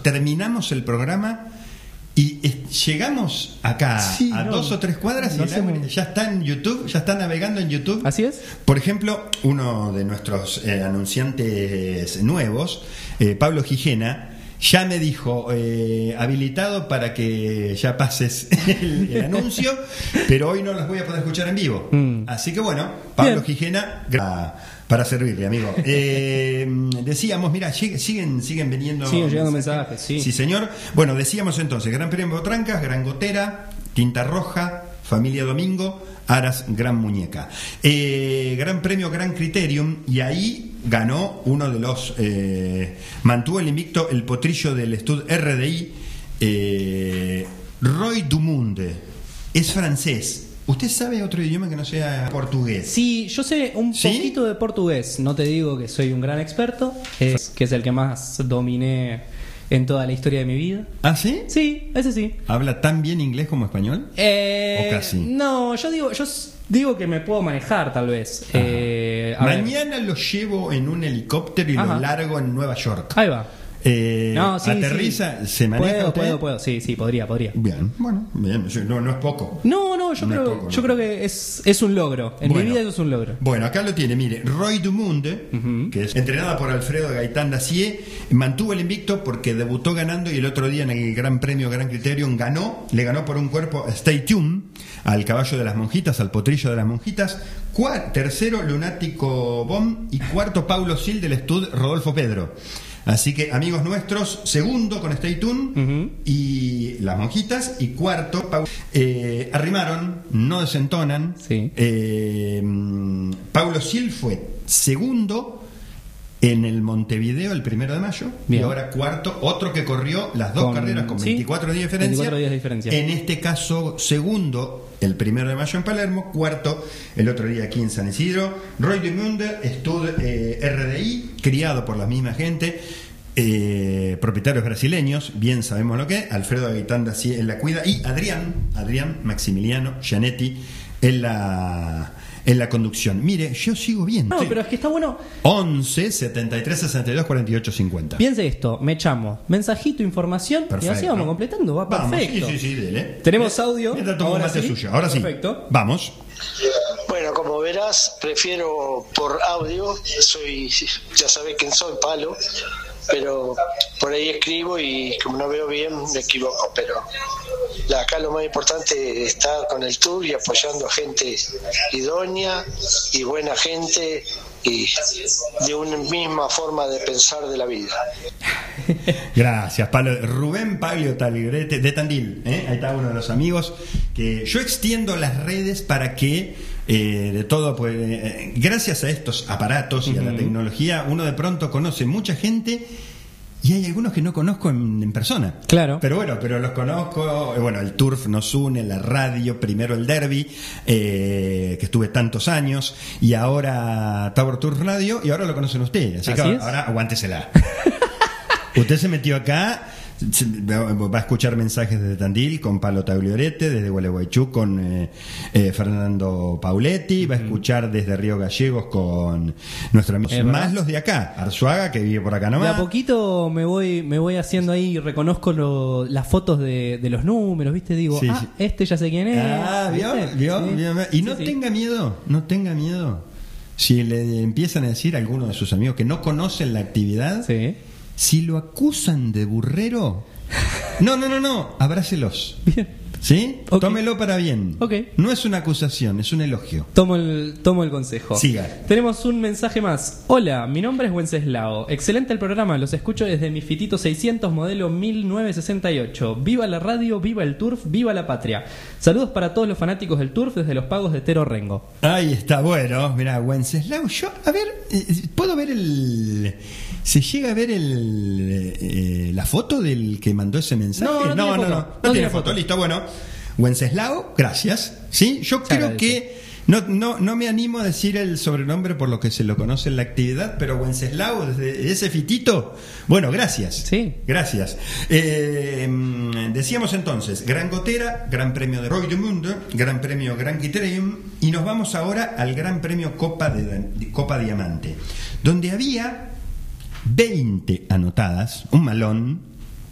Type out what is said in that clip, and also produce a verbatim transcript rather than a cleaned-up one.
terminamos el programa y es, llegamos acá sí, a no, dos o tres cuadras no y el agua ya está en YouTube, ya está navegando en YouTube. Así es. Por ejemplo, uno de nuestros eh, anunciantes nuevos, eh, Pablo Gijena, ya me dijo, eh, habilitado para que ya pases el, el anuncio, pero hoy no los voy a poder escuchar en vivo. Mm. Así que bueno, Pablo Bien. Gijena, para, para servirle, amigo. Eh, decíamos, mira, siguen, siguen viniendo... Siguen llegando mensajes, mensajes, sí. Sí, señor. Bueno, decíamos entonces, Gran Premio Trancas, Gran Gotera, Tinta Roja, Familia Domingo, Aras, Gran Muñeca. Eh, Gran Premio Gran Criterium, y ahí ganó uno de los... Eh, mantuvo el invicto el potrillo del Stud R D I, eh, Roy Dumunde. Es francés. ¿Usted sabe otro idioma que no sea portugués? Sí, yo sé un ¿Sí? poquito de portugués. No te digo que soy un gran experto, es, que es el que más dominé en toda la historia de mi vida. ¿Ah, sí? Sí, ese sí. ¿Habla tan bien inglés como español? Eh, ¿O casi? No, yo digo, yo digo que me puedo manejar tal vez. Eh, Mañana ver. Lo llevo en un helicóptero y Ajá. lo largo en Nueva York. Ahí va. Eh, no, sí, aterriza, sí. se maneja puedo, usted? puedo, puedo, sí, sí, podría, podría. Bien, bueno, bien, no, no es poco. No, no, yo no creo, poco, yo no. creo que es, es un logro. En bueno, mi vida eso es un logro. Bueno, acá lo tiene, mire, Roy Dumunde, uh-huh. que es entrenada por Alfredo Gaitán Dacier, mantuvo el invicto porque debutó ganando y el otro día en el Gran Premio Gran Criterium ganó, le ganó por un cuerpo Stay Tuned al caballo de las monjitas, al potrillo de las monjitas. Cuar- tercero, Lunático Bomb, y cuarto, Paulo Sil del Stud Rodolfo Pedro. Así que, amigos nuestros, segundo con Stay Tuned uh-huh. y las monjitas, y cuarto, Pau- eh, arrimaron, no desentonan. Sí. Eh, Paulo Sil fue segundo en el Montevideo el primero de mayo. Bien. Y ahora cuarto, otro que corrió las dos con, carreras con veinticuatro ¿sí? días de diferencia. veinticuatro días de diferencia. En este caso, segundo el primero de mayo en Palermo, cuarto el otro día aquí en San Isidro. Roy Dumunde, Stud eh, R D I, criado por la misma gente, eh, propietarios brasileños, bien sabemos lo que es. Alfredo Gaitán Dacier en la cuida, y Adrián, Adrián Maximiliano Gianetti en la... en la conducción. Mire, yo sigo viendo. No, pero es que está bueno. once, setenta y tres, sesenta y dos, cuarenta y ocho, cincuenta. Piense esto, me echamos mensajito, información, perfecto. Y así vamos completando, va vamos, perfecto. Sí, sí, sí, dele. Tenemos audio. Ahora sí. Suyo. Ahora sí. Perfecto. Vamos. Bueno, como verás, prefiero por audio. Soy, ya sabés quién soy, Palo. Pero por ahí escribo y como no veo bien me equivoco, pero acá lo más importante es estar con el tour y apoyando a gente idónea y buena gente y de una misma forma de pensar de la vida. Gracias, Pablo. Rubén Paglio Taligrete de Tandil, ¿eh? Ahí está uno de los amigos que yo extiendo las redes para que eh, de todo, pues, eh, gracias a estos aparatos y uh-huh. a la tecnología, uno de pronto conoce mucha gente. Y hay algunos que no conozco en, en persona. Claro. Pero bueno, pero los conozco. Bueno, el Turf nos une, la radio, primero el Derby, eh, que estuve tantos años, y ahora Tower Turf Radio, y ahora lo conocen ustedes. Así, Así que es. Ahora aguántesela. Usted se metió acá, va a escuchar mensajes desde Tandil con Palo Tagliorete, desde Gualeguaychú con eh, eh, Fernando Pauletti, va a escuchar desde Río Gallegos con nuestro amigo, más los de acá, Arzuaga, que vive por acá nomás. De a poquito me voy me voy haciendo ahí, reconozco lo, las fotos de, de los números, ¿viste? Digo, sí, ah, sí. Este ya sé quién es. Ah, ¿vio? ¿Vio? Sí. ¿Vio? Y no sí, tenga sí. miedo, no tenga miedo. Si le empiezan a decir a algunos de sus amigos que no conocen la actividad, sí. Si lo acusan de burrero, no, no, no, no, abrácelos. Bien. ¿Sí? Okay. Tómelo para bien. Okay. No es una acusación, es un elogio. Tomo el, tomo el consejo. Siga. Tenemos un mensaje más. Hola, mi nombre es Wenceslao. Excelente el programa, los escucho desde mi Fitito seiscientos modelo mil novecientos sesenta y ocho. Viva la radio, viva el Turf, viva la patria. Saludos para todos los fanáticos del Turf desde los pagos de Tero Rengo. Ahí está, bueno, mira, Wenceslao, yo, a ver, ¿puedo ver el... ¿Se llega a ver el eh, la foto del que mandó ese mensaje? No, no, no, no, no, no, no, no no tiene foto. foto, listo, bueno. Wenceslao, gracias. Sí, yo Se creo agradece. que no, no, no me animo a decir el sobrenombre por lo que se lo conoce en la actividad, pero Wenceslao, desde ese fitito, bueno, gracias. Sí. Gracias. Eh, decíamos entonces, Gran Gotera, Gran Premio de Roy Dumunde, Gran Premio Gran Criterium, y nos vamos ahora al Gran Premio Copa, de, de Copa Diamante, donde había veinte anotadas, un malón,